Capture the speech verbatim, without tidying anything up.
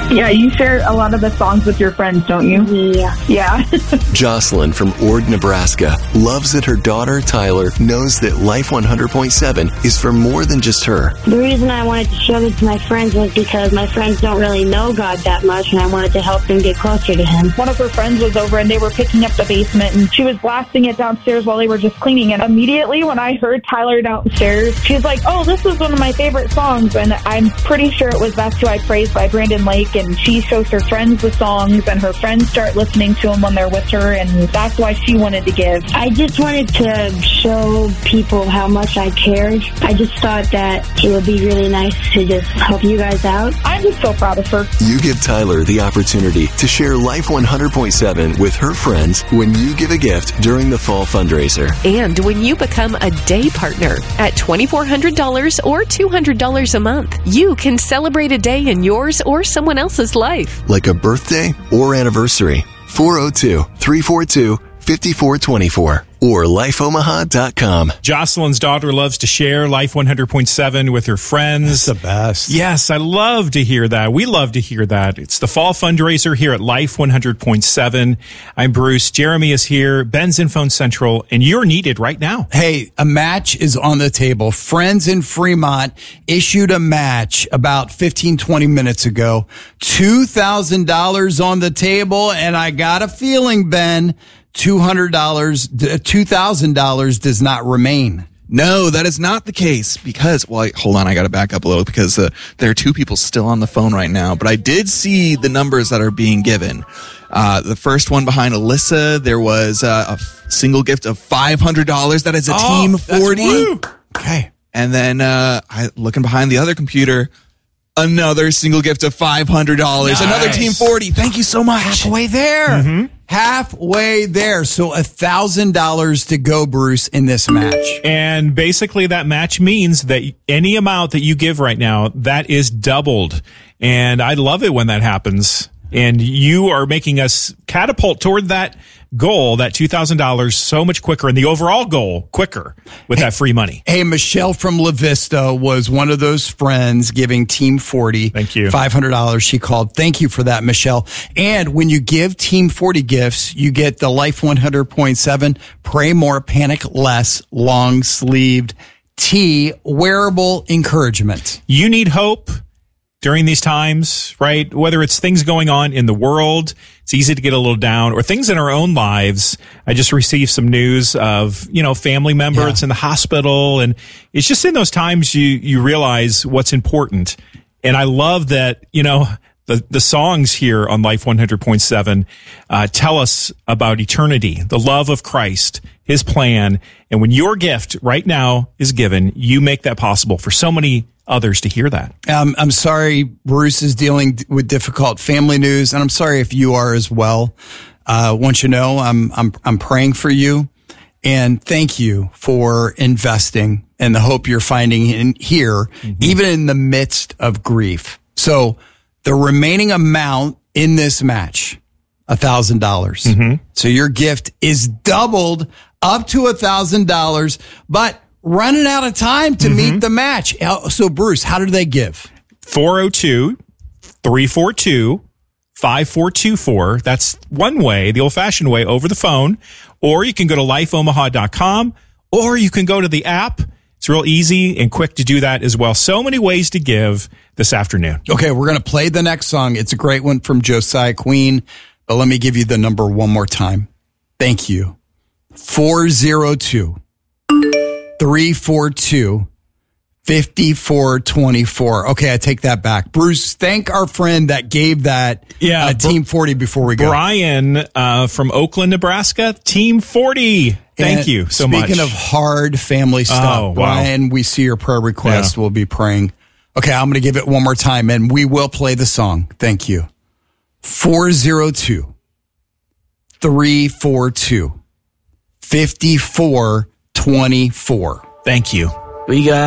Yeah, you share a lot of the songs with your friends, don't you? Yeah. Yeah. Jocelyn from Ord, Nebraska loves that her daughter, Tyler, knows that Life one hundred point seven is for more than just her. The reason I wanted to show this to my friends was because my friends don't really know God that much, and I wanted to help them get closer to Him. One of her friends was over, and they were picking up the basement, and she was blasting it downstairs while they were just cleaning. And immediately when I heard Tyler downstairs, she's like, oh, this was one of my favorite songs. And I'm pretty sure it was That's Who I Praise by Brandon Lake. And she shows her friends the songs, and her friends start listening to them when they're with her, and that's why she wanted to give. I just wanted to show people how much I cared. I just thought that it would be really nice to just help you guys out. I'm just so proud of her. You give Tyler the opportunity to share Life one hundred point seven with her friends when you give a gift during the fall fundraiser. And when you become a day partner at twenty-four hundred dollars or two hundred dollars a month, you can celebrate a day in yours or someone else's life. Like a birthday or anniversary. four oh two, three four two, five four two four or life omaha dot com. Jocelyn's daughter loves to share Life one hundred point seven with her friends. That's the best. Yes, I love to hear that. We love to hear that. It's the fall fundraiser here at Life one hundred point seven. I'm Bruce. Jeremy is here. Ben's in Phone Central, and you're needed right now. Hey, a match is on the table. Friends in Fremont issued a match about fifteen, twenty minutes ago. two thousand dollars on the table, and I got a feeling, Ben, two hundred dollars, two thousand dollars does not remain. No, that is not the case because, well, hold on, I got to back up a little because uh, there are two people still on the phone right now, but I did see the numbers that are being given. Uh, the first one behind Alyssa, there was uh, a f- single gift of five hundred dollars. That is a oh, team forty. Okay. And then, uh, I, looking behind the other computer, another single gift of five hundred dollars. Nice. Another team forty. Thank you so much. Halfway there. Mm-hmm. Halfway there. So a thousand dollars to go, Bruce, in this match. And basically that match means that any amount that you give right now, that is doubled. And I love it when that happens. And you are making us catapult toward that goal, that two thousand dollars, so much quicker, and the overall goal quicker with hey, that free money. Hey, Michelle from La Vista was one of those friends giving Team forty Thank you. five hundred dollars. She called. Thank you for that, Michelle. And when you give Team forty gifts, you get the Life one hundred point seven Pray More, Panic Less long-sleeved tee wearable encouragement. You need hope during these times, right? Whether it's things going on in the world, it's easy to get a little down, or things in our own lives. I just received some news of, you know, family member yeah. it's in the hospital, and it's just in those times you, you realize what's important. And I love that, you know, the, the songs here on Life one hundred point seven, uh, tell us about eternity, the love of Christ, His plan. And when your gift right now is given, you make that possible for so many others to hear that. Um, I'm sorry, Bruce is dealing with difficult family news, and I'm sorry if you are as well. Uh, want you to know, I'm, I'm, I'm praying for you, and thank you for investing in the hope you're finding in here, mm-hmm. even in the midst of grief. So the remaining amount in this match, a thousand dollars. So your gift is doubled up to a thousand dollars, but running out of time to mm-hmm. meet the match. So, Bruce, how did they give? four oh two, three four two, five four two four. That's one way, the old-fashioned way, over the phone. Or you can go to life omaha dot com, or you can go to the app. It's real easy and quick to do that as well. So many ways to give this afternoon. Okay, we're going to play the next song. It's a great one from Josiah Queen, but let me give you the number one more time. Thank you. four oh two, three four two, five four two four. Okay, I take that back. Bruce, thank our friend that gave that yeah, uh, Team forty before we go. Brian uh, from Oakland, Nebraska, Team forty. Thank and you so speaking much. Speaking of hard family stuff, oh, wow. Brian, we see your prayer request. Yeah. We'll be praying. Okay, I'm going to give it one more time, and we will play the song. Thank you. four oh two, three four two, five four two four. Thank you. We got